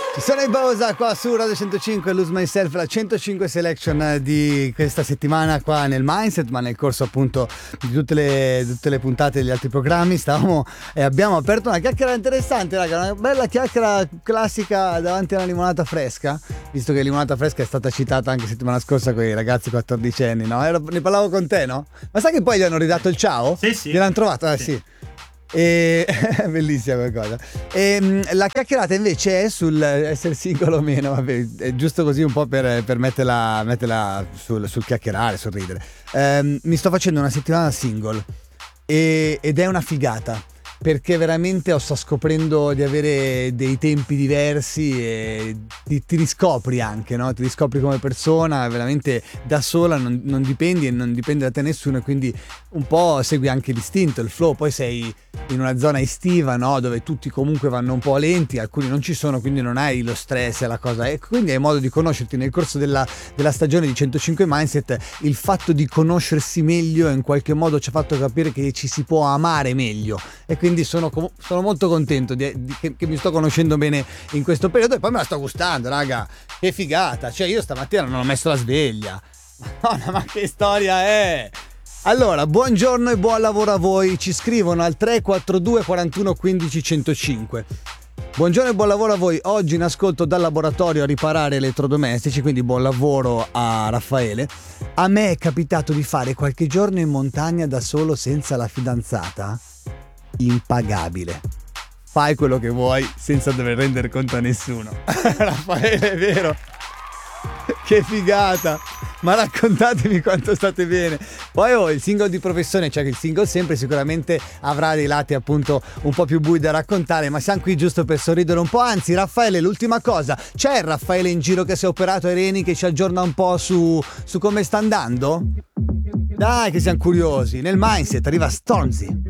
Ci sono in pausa qua su Radio 105, Lose Myself, la 105 selection di questa settimana qua nel Mindset, ma nel corso appunto di tutte le puntate degli altri programmi stavamo e abbiamo aperto una chiacchiera interessante, raga, una bella chiacchiera classica davanti a una limonata fresca, visto che limonata fresca è stata citata anche settimana scorsa con i ragazzi 14enni, no? Ne parlavo con te, no? Ma sai che poi gli hanno ridato il ciao? Sì. Gliel'hanno trovato? Sì. E bellissima quella cosa. E la chiacchierata invece è sul essere single o meno, vabbè, è giusto così un po' per metterla sul chiacchierare, sul ridere. Mi sto facendo una settimana single ed è una figata, perché veramente sto scoprendo di avere dei tempi diversi e ti riscopri anche, no? Ti riscopri come persona, veramente da sola, non dipendi e non dipende da te nessuno, e quindi un po' segui anche l'istinto, il flow. Poi sei in una zona estiva, no? Dove tutti comunque vanno un po' lenti, alcuni non ci sono, quindi non hai lo stress e la cosa, e quindi hai modo di conoscerti nel corso della stagione di 105 Mindset. Il fatto di conoscersi meglio in qualche modo ci ha fatto capire che ci si può amare meglio, e quindi sono molto contento che mi sto conoscendo bene in questo periodo, e poi me la sto gustando, raga, che figata. Cioè io stamattina non ho messo la sveglia, Madonna, ma che storia è? Allora, buongiorno e buon lavoro a voi. Ci scrivono al 342 41 15 105. Buongiorno e buon lavoro a voi. Oggi in ascolto dal laboratorio a riparare elettrodomestici, quindi buon lavoro a Raffaele. A me è capitato di fare qualche giorno in montagna da solo senza la fidanzata. Impagabile. Fai quello che vuoi senza dover rendere conto a nessuno. Raffaele, è vero? Che figata! Ma raccontatemi quanto state bene. Poi il single di professione, cioè che il single sempre sicuramente avrà dei lati appunto un po' più bui da raccontare, ma siamo qui giusto per sorridere un po'. Anzi, Raffaele, l'ultima cosa, c'è il Raffaele in giro che si è operato ai reni, che ci aggiorna un po' su come sta andando? Dai che siamo curiosi. Nel Mindset arriva Stormzy.